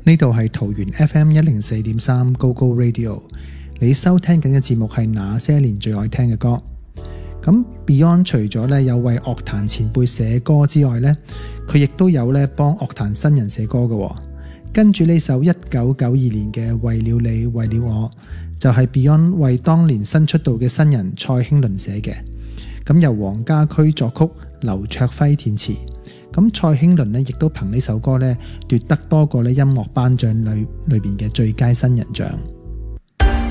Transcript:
呢度係桃園 FM 104.3 Go Go Radio， 你收聽緊嘅節目係那些年最愛聽嘅歌。咁 Beyond 除咗咧有為樂壇前輩寫歌之外咧，佢亦都有咧幫樂壇新人寫歌嘅。跟住呢首1992年嘅《為了你為了我》，就係 Beyond 為當年新出道嘅新人蔡興倫寫嘅。咁由黃家駒作曲，劉卓輝填詞。咁蔡興倫咧亦都憑呢首歌咧奪得多個咧音樂頒獎裏邊嘅最佳新人獎。